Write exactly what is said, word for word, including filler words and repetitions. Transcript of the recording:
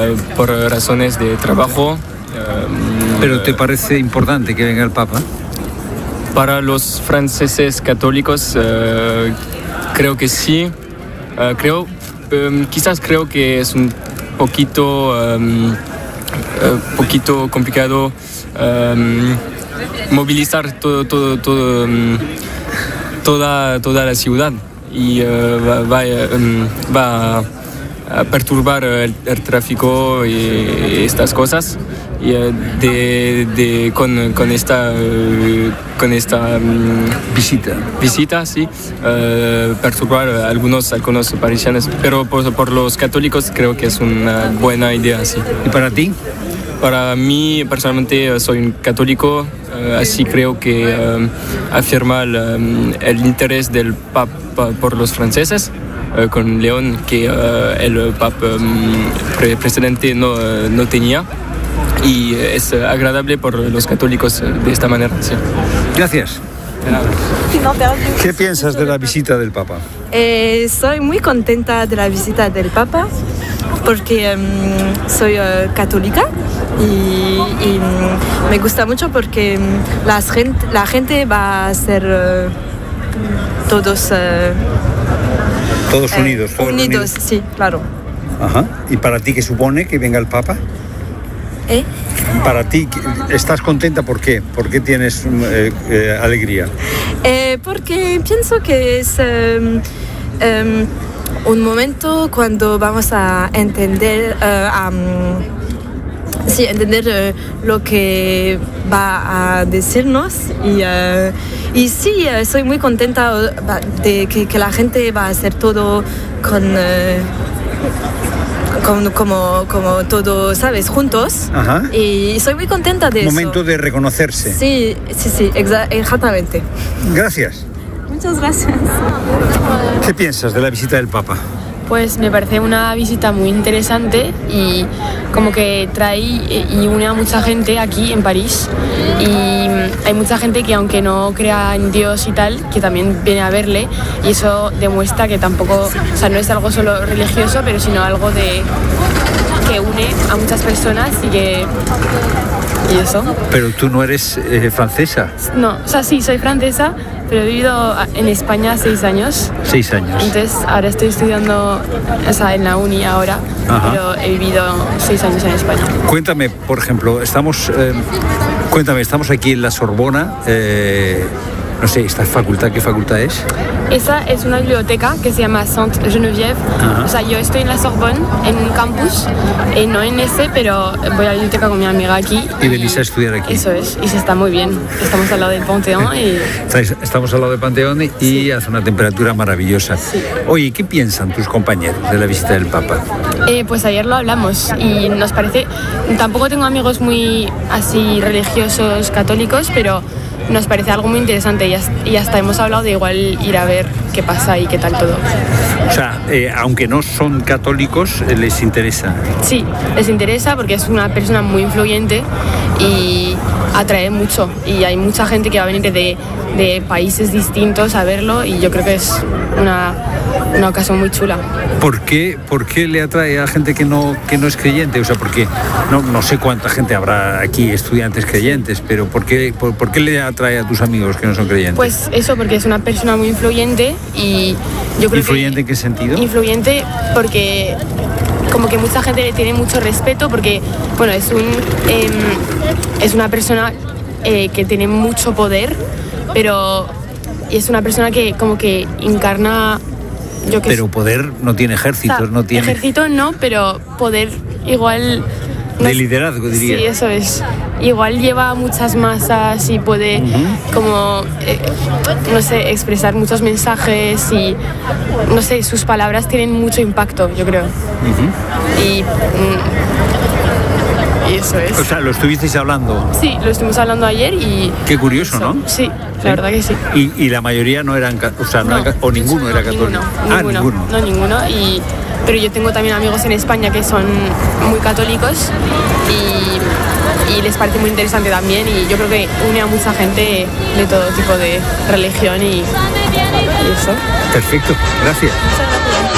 uh, por razones de trabajo. Uh, ¿Pero te parece importante que venga el Papa? Para los franceses católicos uh, creo que sí. Uh, creo, um, quizás creo que es un poquito, um, uh, poquito complicado um, movilizar todo, todo, todo, um, toda, toda la ciudad y uh, va, va, um, va a perturbar el, el tráfico y estas cosas. Y uh, de, de, con, con esta, uh, con esta um, visita, visita sí, uh, perturbar a algunos, algunos parisianos, pero por, por los católicos creo que es una buena idea. Sí. ¿Y para ti? Para mí, personalmente, soy un católico, uh, así creo que uh, afirma el, um, el interés del Papa por los franceses. Uh, con León, que uh, el Papa um, pre- precedente no, uh, no tenía. Y es agradable por los católicos de esta manera. Sí. Gracias. ¿Qué piensas de la visita del Papa? Eh, soy muy contenta de la visita del Papa porque um, soy uh, católica y, y um, me gusta mucho porque um, la, gente, la gente va a ser uh, todos... Uh, todos eh, unidos. Todos unidos, unidos, sí, claro. Ajá. ¿Y para ti qué supone que venga el Papa? ¿Eh? Para ti, ¿estás contenta? ¿Por qué? ¿Por qué tienes eh, eh, alegría? Eh, porque pienso que es um, um, un momento cuando vamos a entender, uh, um, sí, entender uh, lo que va a decirnos y, uh, y sí, uh, soy muy contenta de que, que la gente va a hacer todo con... Uh, Como, como, como todo, ¿sabes? Juntos. Ajá. Y soy muy contenta de Un eso. Momento de reconocerse. Sí, sí, sí, exa- exactamente. Gracias. Muchas gracias. ¿Qué piensas de la visita del Papa? Pues me parece una visita muy interesante y como que trae y une a mucha gente aquí en París. Y hay mucha gente que aunque no crea en Dios y tal, que también viene a verle, y eso demuestra que tampoco, o sea, no es algo solo religioso, pero sino algo de que une a muchas personas y que... ¿Y eso? Pero tú no eres eh, francesa. No, o sea, sí, soy francesa, pero he vivido en España seis años. Seis años. Entonces, ahora estoy estudiando, o sea, en la uni ahora, Ajá. pero he vivido seis años en España. Cuéntame, por ejemplo, estamos, eh, cuéntame, estamos aquí en la Sorbona. Eh, no sé, ¿esta facultad qué facultad es? Esa es una biblioteca que se llama Sainte Geneviève. Ajá. O sea, yo estoy en la Sorbonne, en un campus, eh, no en ese, pero voy a la biblioteca con mi amiga aquí. ¿Y, y venís a estudiar aquí? Eso es, y se está muy bien. Estamos al lado del Panteón y... Estamos al lado del Panteón y sí. Hace una temperatura maravillosa. Sí. Oye, ¿qué piensan tus compañeros de la visita del Papa? Eh, pues ayer lo hablamos y nos parece... Tampoco tengo amigos muy así religiosos, católicos, pero... nos parece algo muy interesante y hasta hemos hablado de igual ir a ver qué pasa y qué tal todo. O sea, eh, aunque no son católicos, eh, les interesa. Sí, les interesa porque es una persona muy influyente y atrae mucho. Y hay mucha gente que va a venir de, de países distintos a verlo y yo creo que es una, una ocasión muy chula. ¿Por qué, ¿Por qué le atrae a gente que no, que no es creyente? O sea, porque no, no sé cuánta gente habrá aquí, estudiantes creyentes, pero ¿por qué, por, ¿por qué le atrae a tus amigos que no son creyentes? Pues eso, porque es una persona muy influyente y yo creo ¿Influyente que, en qué sentido? Influyente porque como que mucha gente le tiene mucho respeto porque, bueno, es, un, eh, es una persona eh, que tiene mucho poder, pero es una persona que como que encarna... Yo que pero es, poder no tiene ejércitos, o sea, no tiene... Ejército no, pero poder igual... No de liderazgo, diría. Sí, eso es. Igual lleva muchas masas y puede uh-huh. como, eh, no sé, expresar muchos mensajes y, no sé, sus palabras tienen mucho impacto, yo creo. Uh-huh. Y... Mm, Y eso es. O sea, ¿lo estuvisteis hablando? Sí, lo estuvimos hablando ayer y... Qué curioso, eso, ¿no? Sí, la ¿Sí? verdad que sí. Y, y la mayoría no eran, o sea, no No. era, o ninguno era católico. Ninguno, ah, ninguno, ninguno. No, ninguno. Y, pero yo tengo también amigos en España que son muy católicos y, y les parece muy interesante también y yo creo que une a mucha gente de todo tipo de religión y, y eso. Perfecto, gracias. Muchas gracias.